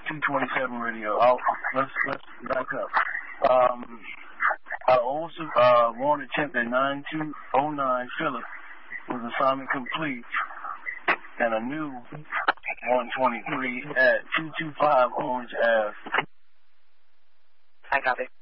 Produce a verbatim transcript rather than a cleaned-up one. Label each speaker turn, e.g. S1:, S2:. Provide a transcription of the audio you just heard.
S1: two twenty-seven radio. I'll, let's let's back up. Um, our old uh, warrant attempt at nine two oh nine Phillip was assignment complete, and a new one twenty-three at two two five Orange Ave.
S2: I got it.